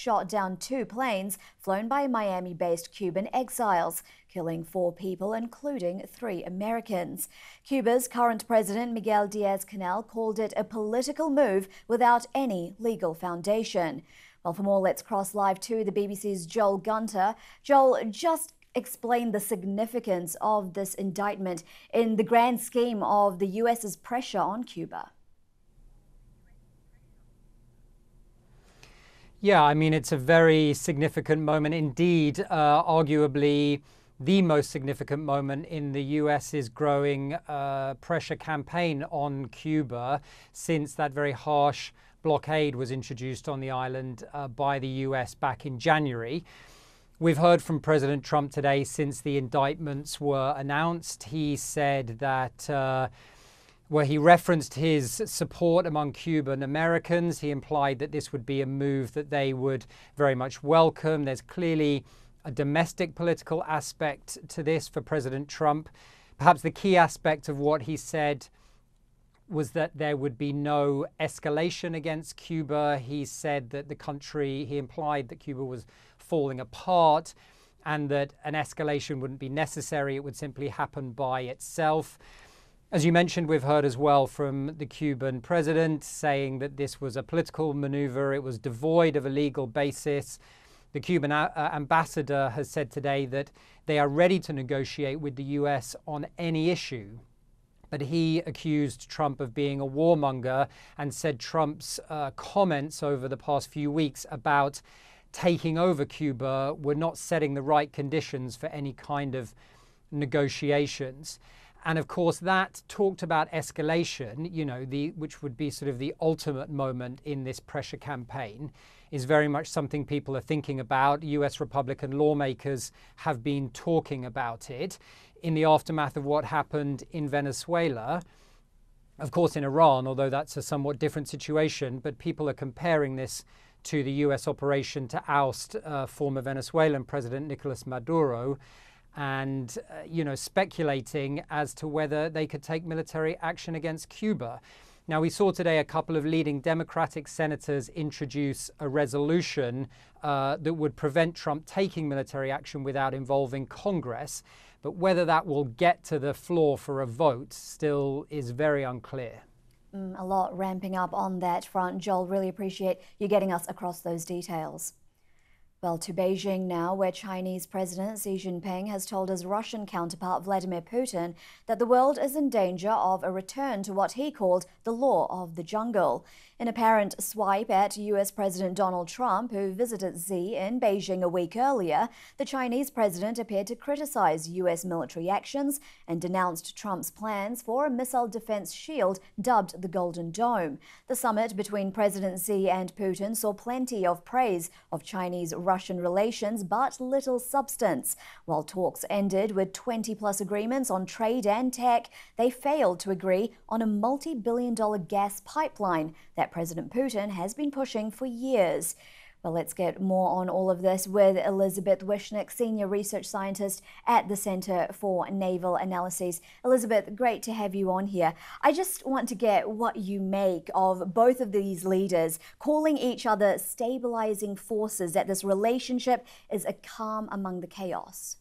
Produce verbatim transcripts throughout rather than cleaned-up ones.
shot down two planes flown by Miami-based Cuban exiles, killing four people, including three Americans. Cuba's current president, Miguel Diaz-Canel, called it a political move without any legal foundation. Well, for more, let's cross live to the B B C's Joel Gunter. Joel, just explain the significance of this indictment in the grand scheme of the U S's pressure on Cuba. Yeah, I mean, it's a very significant moment indeed, uh, arguably the most significant moment in the U S's growing uh, pressure campaign on Cuba since that very harsh blockade was introduced on the island uh, by the U S back in January. We've heard from President Trump today since the indictments were announced. He said that uh, where he referenced his support among Cuban Americans. He implied that this would be a move that they would very much welcome. There's clearly a domestic political aspect to this for President Trump. Perhaps the key aspect of what he said was that there would be no escalation against Cuba. He said that the country, he implied that Cuba was falling apart and that an escalation wouldn't be necessary. It would simply happen by itself. As you mentioned, we've heard as well from the Cuban president saying that this was a political maneuver. It was devoid of a legal basis. The Cuban uh, ambassador has said today that they are ready to negotiate with the U S on any issue. But he accused Trump of being a warmonger and said Trump's uh, comments over the past few weeks about taking over Cuba were not setting the right conditions for any kind of negotiations. And of course, that talked about escalation, you know, the which would be sort of the ultimate moment in this pressure campaign, is very much something people are thinking about. U S Republican lawmakers have been talking about it in the aftermath of what happened in Venezuela. Of course, in Iran, although that's a somewhat different situation, but people are comparing this to the U S operation to oust uh, former Venezuelan President Nicolas Maduro, and, uh, you know, speculating as to whether they could take military action against Cuba. Now, we saw today a couple of leading Democratic senators introduce a resolution uh, that would prevent Trump taking military action without involving Congress. But whether that will get to the floor for a vote still is very unclear. Mm, a lot ramping up on that front. Joel, really appreciate you getting us across those details. Well, to Beijing now, where Chinese President Xi Jinping has told his Russian counterpart Vladimir Putin that the world is in danger of a return to what he called the law of the jungle. In apparent swipe at U S President Donald Trump, who visited Xi in Beijing a week earlier, the Chinese president appeared to criticize U S military actions and denounced Trump's plans for a missile defense shield dubbed the Golden Dome. The summit between President Xi and Putin saw plenty of praise of Chinese-Russian relations, but little substance. While talks ended with twenty plus agreements on trade and tech, they failed to agree on a multi-billion dollar gas pipeline that President Putin has been pushing for years. Well, let's get more on all of this with Elizabeth Wishnick, Senior Research Scientist at the Center for Naval Analyses. Elizabeth, great to have you on here. I just want to get what you make of both of these leaders calling each other stabilizing forces, that this relationship is a calm among the chaos.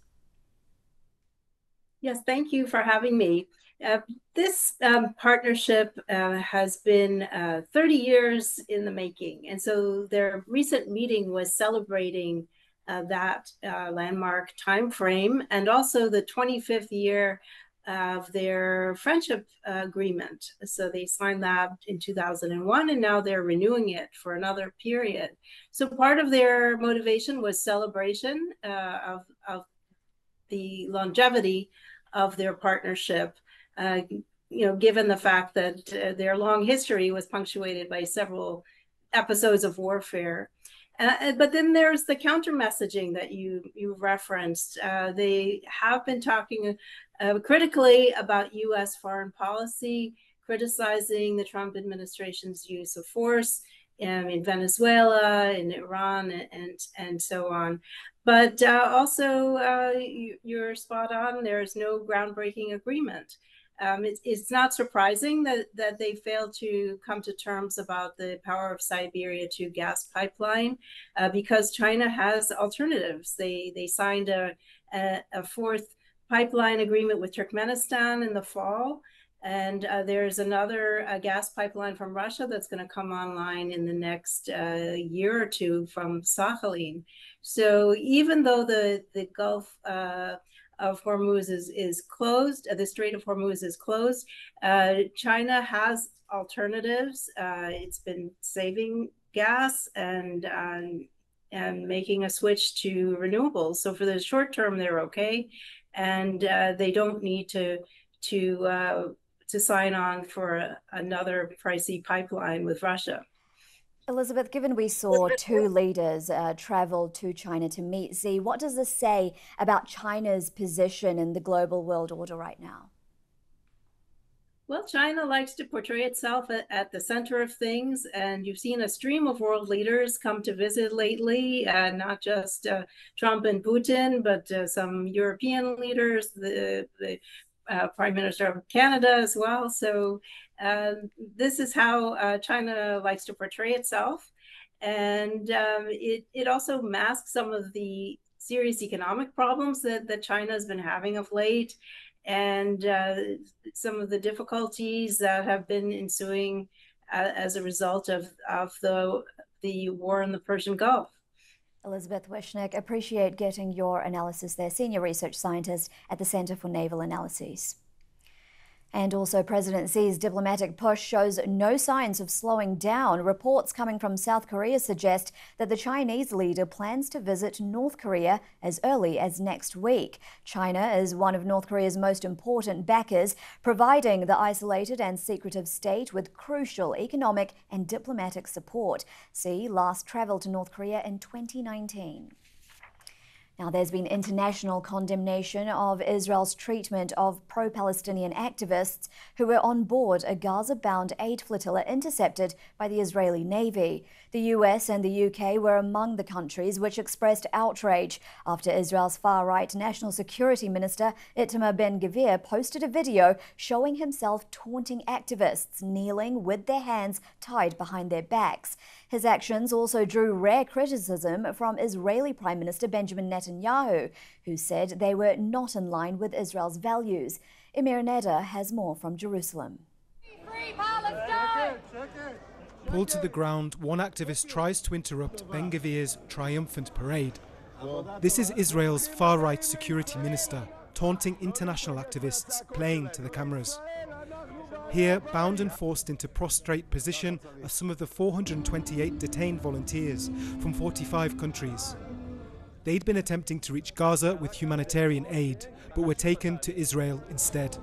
Yes, thank you for having me. Uh, this um, partnership uh, has been uh, thirty years in the making. And so their recent meeting was celebrating uh, that uh, landmark time frame and also the twenty-fifth year of their friendship uh, agreement. So they signed that in two thousand one, and now they're renewing it for another period. So part of their motivation was celebration uh, of, of the longevity of their partnership. Uh, you know, given the fact that uh, their long history was punctuated by several episodes of warfare. Uh, but then there's the counter messaging that you, you referenced. Uh, they have been talking uh, critically about U S foreign policy, criticizing the Trump administration's use of force um, in Venezuela, in Iran, and, and so on. But uh, also, uh, you, you're spot on, there is no groundbreaking agreement. Um, it's, it's not surprising that, that they failed to come to terms about the Power of Siberia two gas pipeline uh, because China has alternatives. They, they signed a, a, a fourth pipeline agreement with Turkmenistan in the fall. And uh, there's another uh, gas pipeline from Russia that's going to come online in the next uh, year or two from Sakhalin. So even though the, the Gulf uh, of Hormuz is, is closed, uh, the Strait of Hormuz is closed, uh, China has alternatives. Uh, it's been saving gas and, um, and making a switch to renewables. So for the short term, they're okay. And uh, they don't need to, to uh, to sign on for another pricey pipeline with Russia. Elizabeth, given we saw two leaders uh, travel to China to meet Xi, what does this say about China's position in the global world order right now? Well, China likes to portray itself at, at the center of things, and you've seen a stream of world leaders come to visit lately, uh, not just uh, Trump and Putin, but uh, some European leaders, the, the Uh, Prime Minister of Canada as well. So um, this is how uh, China likes to portray itself. And um, it, it also masks some of the serious economic problems that, that China has been having of late, and uh, some of the difficulties that have been ensuing uh, as a result of, of the, the war in the Persian Gulf. Elizabeth Wishnick, appreciate getting your analysis there, Senior Research Scientist at the Center for Naval Analyses. And also, President Xi's diplomatic push shows no signs of slowing down. Reports coming from South Korea suggest that the Chinese leader plans to visit North Korea as early as next week. China is one of North Korea's most important backers, providing the isolated and secretive state with crucial economic and diplomatic support. Xi last travelled to North Korea in twenty nineteen. Now, there's been international condemnation of Israel's treatment of pro-Palestinian activists who were on board a Gaza-bound aid flotilla intercepted by the Israeli Navy. The U S and the U K were among the countries which expressed outrage after Israel's far-right National Security Minister Itamar Ben-Gvir posted a video showing himself taunting activists kneeling with their hands tied behind their backs. His actions also drew rare criticism from Israeli Prime Minister Benjamin Netanyahu, who said they were not in line with Israel's values. Emir Neda has more from Jerusalem. Free Palestine! Pulled to the ground, one activist tries to interrupt Ben-Gvir's triumphant parade. This is Israel's far-right security minister, taunting international activists, playing to the cameras. Here, bound and forced into prostrate position, are some of the four hundred twenty-eight detained volunteers from forty-five countries. They'd been attempting to reach Gaza with humanitarian aid, but were taken to Israel instead.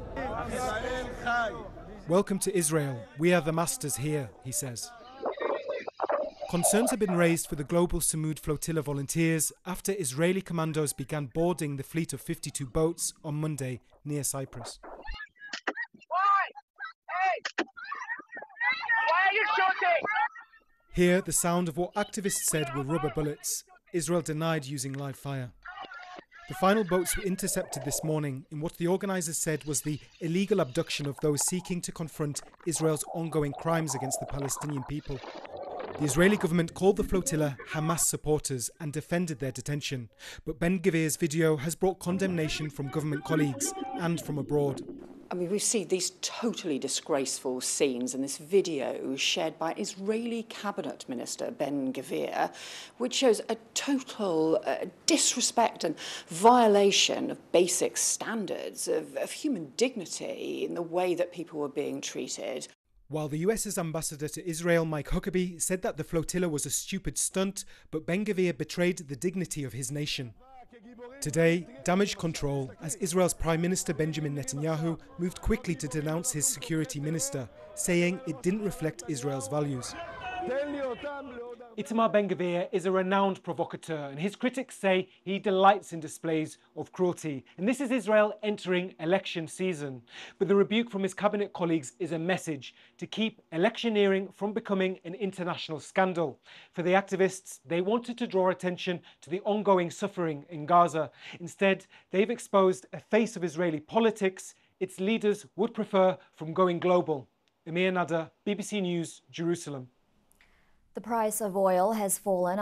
Welcome to Israel. We are the masters here, he says. Concerns have been raised for the global Samud flotilla volunteers after Israeli commandos began boarding the fleet of fifty-two boats on Monday near Cyprus. Why? Hey! Why are you shooting? Here, the sound of what activists said were rubber bullets. Israel denied using live fire. The final boats were intercepted this morning in what the organisers said was the illegal abduction of those seeking to confront Israel's ongoing crimes against the Palestinian people. The Israeli government called the flotilla Hamas supporters and defended their detention, but Ben-Gvir's video has brought condemnation from government colleagues and from abroad. I mean, we see these totally disgraceful scenes in this video shared by Israeli Cabinet Minister Ben-Gvir, which shows a total uh, disrespect and violation of basic standards of, of human dignity in the way that people were being treated. While the US's ambassador to Israel, Mike Huckabee, said that the flotilla was a stupid stunt, but Ben-Gvir betrayed the dignity of his nation. Today, damage control, as Israel's Prime Minister Benjamin Netanyahu moved quickly to denounce his security minister, saying it didn't reflect Israel's values. Itamar Ben-Gvir is a renowned provocateur, and his critics say he delights in displays of cruelty. And this is Israel entering election season. But the rebuke from his cabinet colleagues is a message to keep electioneering from becoming an international scandal. For the activists, they wanted to draw attention to the ongoing suffering in Gaza. Instead, they've exposed a face of Israeli politics its leaders would prefer from going global. Amir Nader, B B C News, Jerusalem. The price of oil has fallen